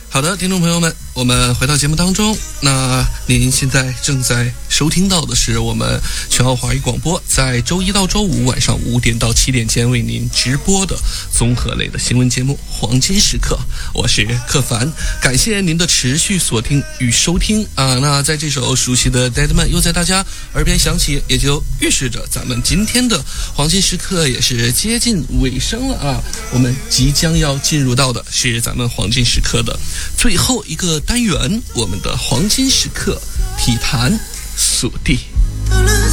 好的，听众朋友们，我们回到节目当中。那您现在正在收听到的是我们全澳华语广播在周一到周五晚上5点到7点间为您直播的综合类的新闻节目《黄金时刻》，我是克凡，感谢您的持续锁定与收听啊。那在这首熟悉的 Deadman 又在大家耳边响起，也就预示着咱们今天的黄金时刻也是接近尾声了啊。我们即将要进入到的是咱们黄金时刻的最后一个单元，我们的黄金时刻体坛速递。